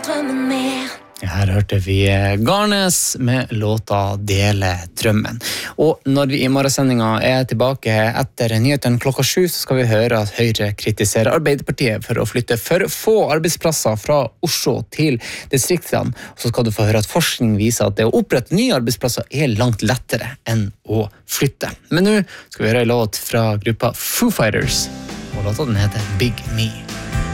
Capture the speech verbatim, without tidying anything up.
drømmen mer. Her hørte vi Garnes med låta Dele drømmen. Og når vi i morgensendingen er tilbake etter nyheten klokka sju, så skal vi høre at Høyre kritiserer Arbeiderpartiet for å flytte for få arbeidsplasser fra Oslo til distriktene. Og så skal du få høre at forskning viser at det å opprette nye arbeidsplasser er langt lettere enn å flytte. Men nå skal vi høre en låt fra gruppa Foo Fighters, og låta den heter Big Me.